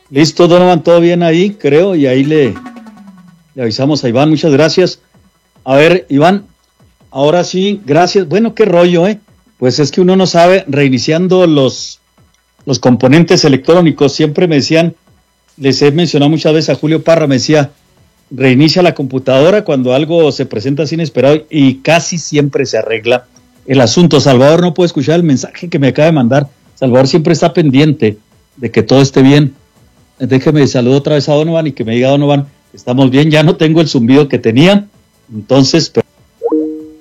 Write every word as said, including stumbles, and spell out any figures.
Listo, Donovan, todo bien ahí, creo, y ahí le, le avisamos a Iván, muchas gracias. A ver, Iván, ahora sí, gracias. Bueno, qué rollo, ¿eh? Pues es que uno no sabe, reiniciando los, los componentes electrónicos, siempre me decían, les he mencionado muchas veces a Julio Parra, me decía, reinicia la computadora cuando algo se presenta así inesperado y casi siempre se arregla el asunto. Salvador no puede escuchar el mensaje que me acaba de mandar. Salvador siempre está pendiente de que todo esté bien. Déjeme saludar otra vez a Donovan y que me diga Donovan, estamos bien, ya no tengo el zumbido que tenía, entonces...